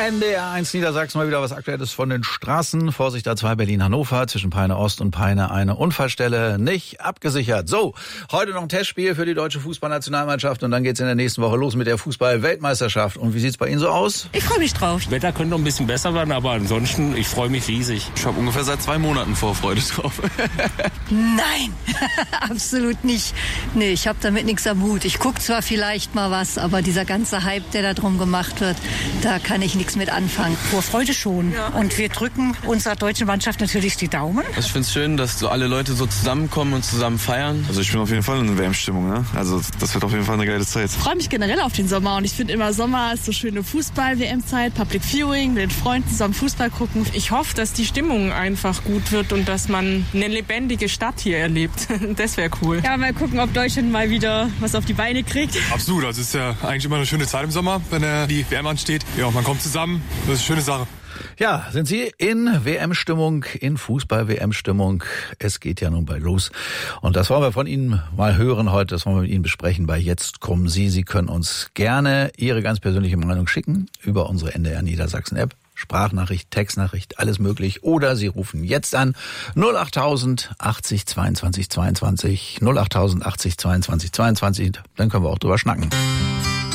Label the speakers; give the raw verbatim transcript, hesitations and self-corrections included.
Speaker 1: N D R eins Niedersachsen, mal wieder was Aktuelles von den Straßen. Vorsicht A zwei Berlin-Hannover, zwischen Peine Ost und Peine eine Unfallstelle, nicht abgesichert. So, heute noch ein Testspiel für die deutsche Fußballnationalmannschaft und dann geht's in der nächsten Woche los mit der Fußball-Weltmeisterschaft. Und wie sieht's bei Ihnen so aus?
Speaker 2: Ich freue mich drauf.
Speaker 3: Das Wetter könnte noch ein bisschen besser werden, aber ansonsten, ich freue mich riesig.
Speaker 4: Ich habe ungefähr seit zwei Monaten Vorfreude drauf.
Speaker 2: Nein, absolut nicht. Nee, ich habe damit nichts am Hut. Ich gucke zwar vielleicht mal was, aber dieser ganze Hype, der da drum gemacht wird, da kann ich nichts mit anfangen.
Speaker 5: Vorfreude schon. Ja. Und wir drücken unserer deutschen Mannschaft natürlich die Daumen.
Speaker 4: Also ich finde es schön, dass so alle Leute so zusammenkommen und zusammen feiern.
Speaker 6: Also ich bin auf jeden Fall in W M-Stimmung. Ne? Also das wird auf jeden Fall eine geile Zeit.
Speaker 7: Ich freue mich generell auf den Sommer und ich finde immer Sommer ist so schöne Fußball-W M-Zeit, Public Viewing, mit den Freunden zusammen Fußball gucken.
Speaker 8: Ich hoffe, dass die Stimmung einfach gut wird und dass man eine lebendige Stadt hier erlebt. Das wäre cool.
Speaker 7: Ja, mal gucken, ob Deutschland mal wieder was auf die Beine kriegt.
Speaker 9: Absolut, also es ist ja eigentlich immer eine schöne Zeit im Sommer, wenn äh, die W M ansteht. Ja, man kommt zusammen, das ist eine schöne Sache.
Speaker 1: Ja, sind Sie in W M-Stimmung, in Fußball-W M-Stimmung? Es geht ja nun bald los. Und das wollen wir von Ihnen mal hören heute, das wollen wir mit Ihnen besprechen bei Jetzt kommen Sie. Sie können uns gerne Ihre ganz persönliche Meinung schicken über unsere N D R Niedersachsen-App. Sprachnachricht, Textnachricht, alles möglich. Oder Sie rufen jetzt an null achttausend achtzig zweiundzwanzig zweiundzwanzig, null achttausend achtzig zweiundzwanzig zweiundzwanzig. Dann können wir auch drüber schnacken.